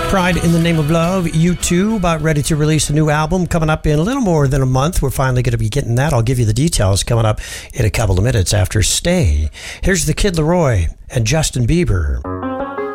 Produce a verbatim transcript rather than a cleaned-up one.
Pride in the Name of Love, U two, about ready to release a new album coming up in a little more than a month. We're finally going to be getting that. I'll give you the details coming up in a couple of minutes after Stay. Here's the Kid Laroi and Justin Bieber.